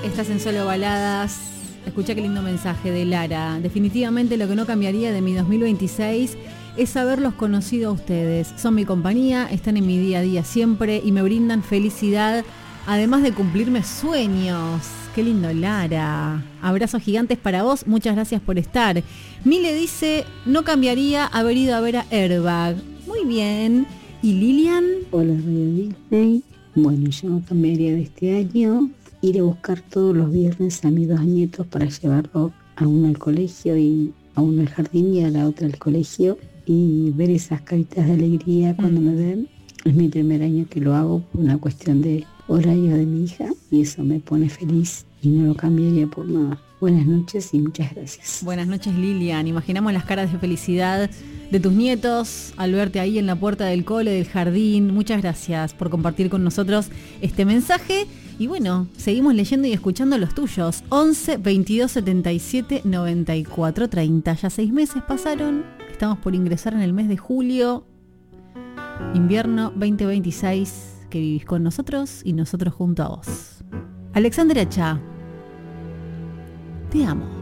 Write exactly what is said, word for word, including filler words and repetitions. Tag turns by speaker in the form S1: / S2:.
S1: estás en Solo Baladas. Escucha qué lindo mensaje de Lara. Definitivamente lo que no cambiaría de mi dos mil veintiséis es haberlos conocido a ustedes. Son mi compañía, están en mi día a día siempre y me brindan felicidad, además de cumplirme sueños. Qué lindo, Lara. Abrazos gigantes para vos, muchas gracias por estar. Mile dice, no cambiaría haber ido a ver a Airbag. Muy bien. ¿Y Lilian?
S2: Hola, Radio Disney. Bueno, yo no cambiaría de este año. Ir a buscar todos los viernes a mis dos nietos para llevarlo a uno al colegio y a uno al jardín y a la otra al colegio y ver esas caritas de alegría cuando me ven. Es mi primer año que lo hago por una cuestión de horario de mi hija y eso me pone feliz y no lo cambiaría por nada. Buenas noches y muchas gracias.
S1: Buenas noches, Lilian. Imaginamos las caras de felicidad de tus nietos al verte ahí en la puerta del cole, del jardín. Muchas gracias por compartir con nosotros este mensaje. Y bueno, seguimos leyendo y escuchando los tuyos. once, veintidós, setenta y siete, noventa y cuatro, treinta. Ya seis meses pasaron. Estamos por ingresar en el mes de julio. Invierno veinte veintiséis. Que vivís con nosotros y nosotros junto a vos. Alexandra Cha. Te amo.